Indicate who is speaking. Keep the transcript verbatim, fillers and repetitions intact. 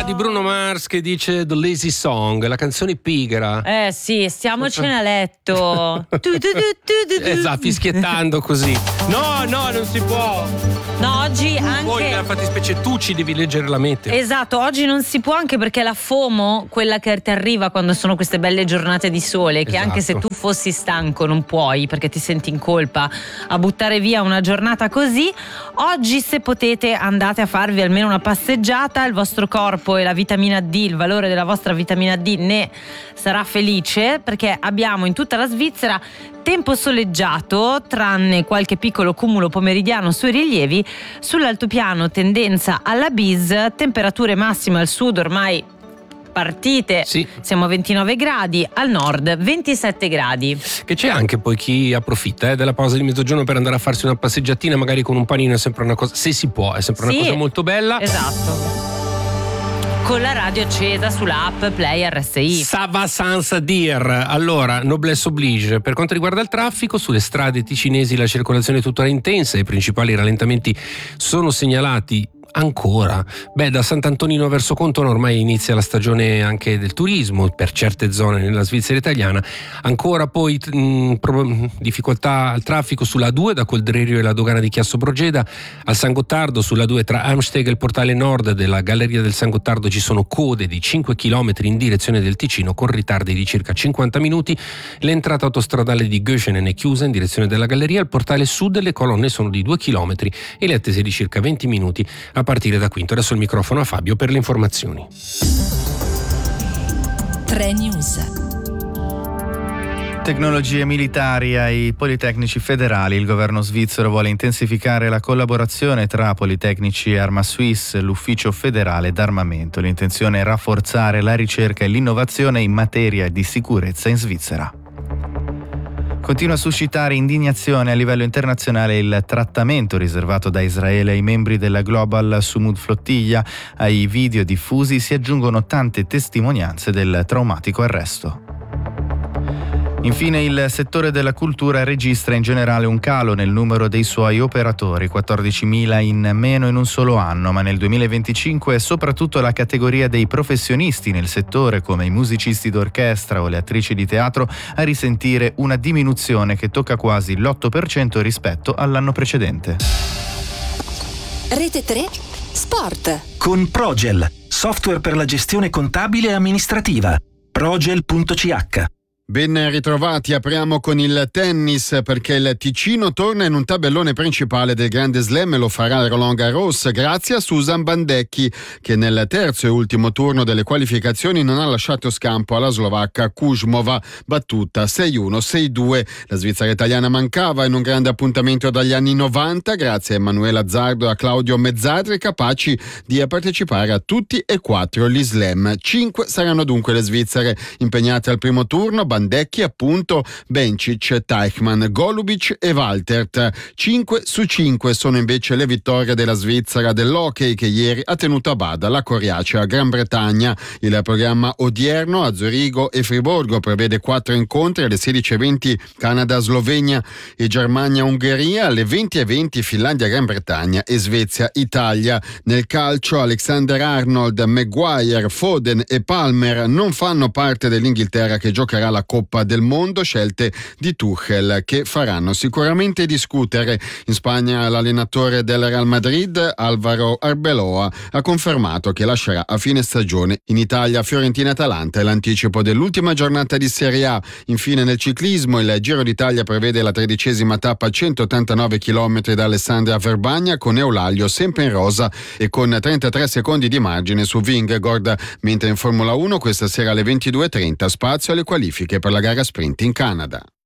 Speaker 1: di Bruno Mars che dice The Lazy Song, la canzone pigra.
Speaker 2: Eh sì, stiamocene a letto. tu, tu, tu, tu, tu, tu.
Speaker 1: Esatto, fischiettando così. No, no, non si può.
Speaker 2: No, oggi anche.
Speaker 1: Poi nella fattispecie tu ci devi leggere la meteo.
Speaker 2: Esatto, oggi non si può, anche perché la FOMO, quella che ti arriva quando sono queste belle giornate di sole, che
Speaker 1: esatto.
Speaker 2: Anche se tu fossi stanco non puoi, perché ti senti in colpa a buttare via una giornata così. Oggi, se potete, andate a farvi almeno una passeggiata, il vostro corpo e la vitamina D, il valore della vostra vitamina D ne sarà felice, perché abbiamo in tutta la Svizzera tempo soleggiato, tranne qualche piccolo cumulo pomeridiano sui rilievi. Sull'altopiano tendenza alla bis, temperature massime al sud ormai partite,
Speaker 1: sì.
Speaker 2: Siamo a ventinove gradi, al nord ventisette gradi.
Speaker 1: Che c'è anche poi chi approfitta eh, della pausa di mezzogiorno per andare a farsi una passeggiatina magari con un panino, è sempre una cosa, se si può, è sempre
Speaker 2: sì,
Speaker 1: una cosa molto bella.
Speaker 2: Esatto. Con la radio accesa sull'app Play R S I.
Speaker 1: Ça va sans dire. Allora, noblesse oblige. Per quanto riguarda il traffico, sulle strade ticinesi la circolazione è tuttora intensa e i principali rallentamenti sono segnalati ancora. Beh, da Sant'Antonino verso Contona ormai inizia la stagione anche del turismo per certe zone nella Svizzera italiana. Ancora poi mh, pro- difficoltà al traffico sulla A due da Coldrerio e la dogana di Chiasso Brogeda. Al San Gottardo sulla A due tra Amsteg e il portale nord della Galleria del San Gottardo ci sono code di cinque chilometri in direzione del Ticino con ritardi di circa cinquanta minuti. L'entrata autostradale di Göschenen è chiusa in direzione della Galleria. Al portale sud le colonne sono di due chilometri e le attese di circa venti minuti a partire da Quinto. Adesso il microfono a Fabio per le informazioni.
Speaker 3: tre News.
Speaker 4: Tecnologie militari ai Politecnici federali. Il governo svizzero vuole intensificare la collaborazione tra Politecnici e Arma Suisse, l'ufficio federale d'armamento. L'intenzione è rafforzare la ricerca e l'innovazione in materia di sicurezza in Svizzera. Continua a suscitare indignazione a livello internazionale il trattamento riservato da Israele ai membri della Global Sumud Flottiglia. Ai video diffusi si aggiungono tante testimonianze del traumatico arresto. Infine, il settore della cultura registra in generale un calo nel numero dei suoi operatori, quattordicimila in meno in un solo anno, ma nel duemilaventicinque è soprattutto la categoria dei professionisti nel settore, come i musicisti d'orchestra o le attrici di teatro, a risentire una diminuzione che tocca quasi l'otto per cento rispetto all'anno precedente.
Speaker 3: Rete tre Sport.
Speaker 5: Con Progel, software per la gestione contabile e amministrativa. progel punto c h.
Speaker 6: Ben ritrovati, apriamo con il tennis perché il Ticino torna in un tabellone principale del Grande Slam e lo farà al Roland Garros grazie a Susan Bandecchi che nel terzo e ultimo turno delle qualificazioni non ha lasciato scampo alla slovacca Kuzmova, battuta sei uno sei due. La svizzera italiana mancava in un grande appuntamento dagli anni novanta grazie a Emanuela Zardo e a Claudio Mezzadri, capaci di partecipare a tutti e quattro gli slam. Cinque saranno dunque le svizzere impegnate al primo turno: Bandecchi, appunto, Bencic, Teichmann, Golubic e Waltert. cinque su cinque sono invece le vittorie della Svizzera dell'hockey che ieri ha tenuto a bada la coriacea Gran Bretagna. Il programma odierno a Zurigo e Friburgo prevede quattro incontri: alle sedici e venti Canada-Slovenia e Germania-Ungheria, alle venti e venti Finlandia-Gran Bretagna e Svezia-Italia. Nel calcio Alexander Arnold, Maguire, Foden e Palmer non fanno parte dell'Inghilterra che giocherà la Coppa del Mondo, scelte di Tuchel che faranno sicuramente discutere. In Spagna l'allenatore del Real Madrid, Álvaro Arbeloa, ha confermato che lascerà a fine stagione. In Italia Fiorentina-Atalanta è l'anticipo dell'ultima giornata di Serie A. Infine nel ciclismo il Giro d'Italia prevede la tredicesima tappa a centottantanove chilometri da Alessandria a Verbagna con Eulaglio sempre in rosa e con trentatré secondi di margine su Vingegaard, mentre in Formula uno questa sera alle ventidue e trenta spazio alle qualifiche per la gara sprint in Canada.